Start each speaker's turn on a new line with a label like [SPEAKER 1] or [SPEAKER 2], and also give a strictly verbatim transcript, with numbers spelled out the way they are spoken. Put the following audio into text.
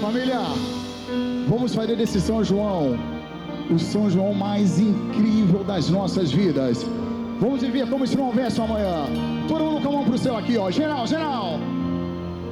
[SPEAKER 1] Família, vamos fazer desse São João o São João mais incrível das nossas vidas. Vamos viver como se não houvesse um amanhã. Todo mundo com a mão pro céu aqui, ó. Geral, geral.